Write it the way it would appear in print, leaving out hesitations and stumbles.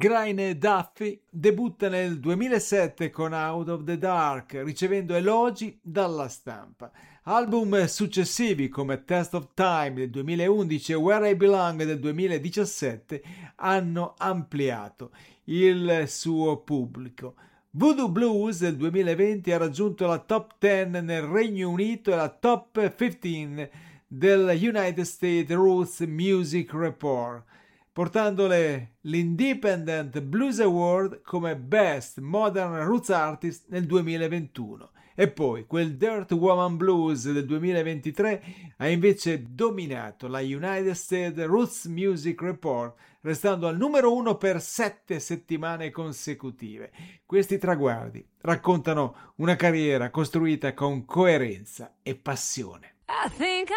Graine Duffy debutta nel 2007 con Out of the Dark, ricevendo elogi dalla stampa. Album successivi come Test of Time del 2011 e Where I Belong del 2017 hanno ampliato il suo pubblico. Voodoo Blues del 2020 ha raggiunto la top 10 nel Regno Unito e la top 15 del United States Roots Music Report, portandole l'Independent Blues Award come Best Modern Roots Artist nel 2021. E poi quel Dirt Woman Blues del 2023 ha invece dominato la United States Roots Music Report, restando al numero 1 per 7 settimane consecutive. Questi traguardi raccontano una carriera costruita con coerenza e passione.